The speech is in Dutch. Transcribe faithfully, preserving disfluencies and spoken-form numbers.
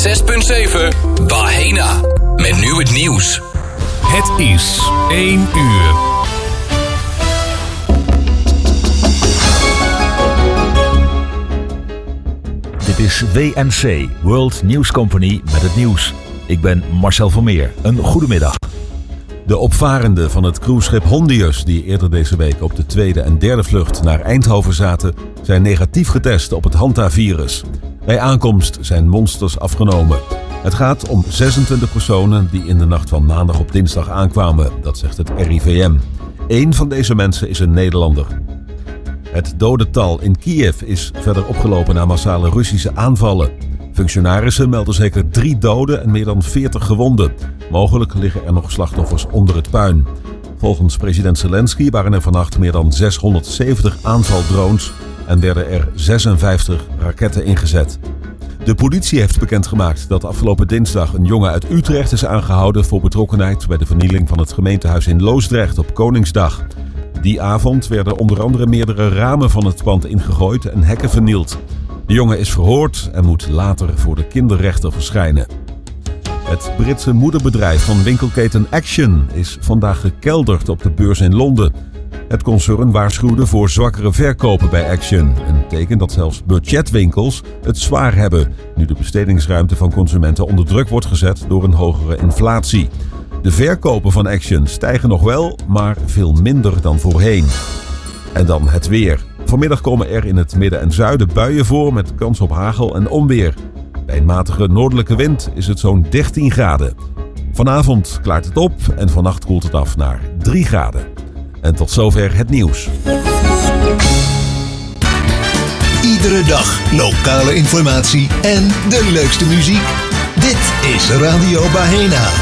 zes punt zeven Bahena. Met nu het nieuws. Het is één uur. Dit is W N C, World News Company, met het nieuws. Ik ben Marcel Vermeer. Een goede middag. De opvarenden van het cruiseschip Hondius, die eerder deze week op de tweede en derde vlucht naar Eindhoven zaten, zijn negatief getest op het Hantavirus. Bij aankomst zijn monsters afgenomen. Het gaat om zesentwintig personen die in de nacht van maandag op dinsdag aankwamen, dat zegt het R I V M. Eén van deze mensen is een Nederlander. Het dodental in Kiev is verder opgelopen na massale Russische aanvallen. Functionarissen melden zeker drie doden en meer dan veertig gewonden. Mogelijk liggen er nog slachtoffers onder het puin. Volgens president Zelensky waren er vannacht meer dan zeshonderdzeventig aanvaldrones en werden er zesenvijftig raketten ingezet. De politie heeft bekendgemaakt dat afgelopen dinsdag een jongen uit Utrecht is aangehouden voor betrokkenheid bij de vernieling van het gemeentehuis in Loosdrecht op Koningsdag. Die avond werden onder andere meerdere ramen van het pand ingegooid en hekken vernield. De jongen is verhoord en moet later voor de kinderrechter verschijnen. Het Britse moederbedrijf van winkelketen Action is vandaag gekelderd op de beurs in Londen. Het concern waarschuwde voor zwakkere verkopen bij Action. Een teken dat zelfs budgetwinkels het zwaar hebben, nu de bestedingsruimte van consumenten onder druk wordt gezet door een hogere inflatie. De verkopen van Action stijgen nog wel, maar veel minder dan voorheen. En dan het weer. Vanmiddag komen er in het midden en zuiden buien voor met kans op hagel en onweer. Bij een matige noordelijke wind is het zo'n dertien graden. Vanavond klaart het op en vannacht koelt het af naar drie graden. En tot zover het nieuws. Iedere dag lokale informatie en de leukste muziek. Dit is Radio Bahena.